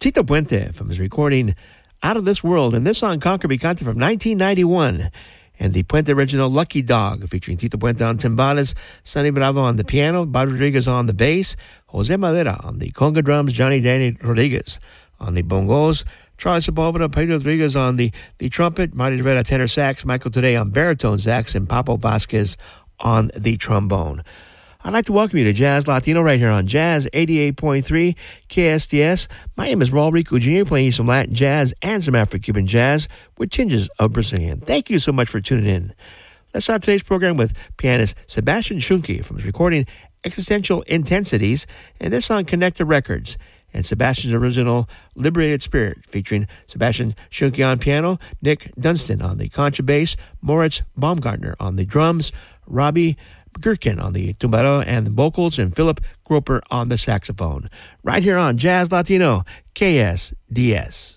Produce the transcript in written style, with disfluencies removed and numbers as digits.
Tito Puente from his recording Out of This World, and this song Conquer Mi Canta from 1991. And the Puente original Lucky Dog, featuring Tito Puente on timbales, Sonny Bravo on the piano, Bob Rodriguez on the bass, Jose Madera on the conga drums, Johnny Danny Rodriguez on the bongos, Charlie Sepulveda, Pedro Rodriguez on the trumpet, Marty Rivera tenor sax, Michael Today on baritone sax, and Papo Vasquez on the trombone. I'd like to welcome you to Jazz Latino right here on Jazz 88.3 KSDS. My name is Raul Rico Jr., playing you some Latin jazz and some Afro-Cuban jazz with tinges of Brazilian. Thank you so much for tuning in. Let's start today's program with pianist Sebastian Schunke from his recording Existential Intensities, and this on Connector Records. And Sebastian's original Liberated Spirit, featuring Sebastian Schunke on piano, Nick Dunstan on the contrabass, Moritz Baumgartner on the drums, Robbie Gherkin on the tumbado and the vocals, and Philip Groper on the saxophone. Right here on Jazz Latino, KSDS.